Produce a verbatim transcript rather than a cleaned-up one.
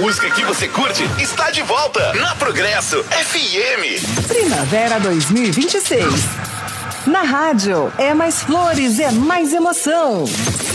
música que você curte está de volta na Progresso F M. Primavera dois mil e vinte e seis. Na rádio, é mais flores, é mais emoção.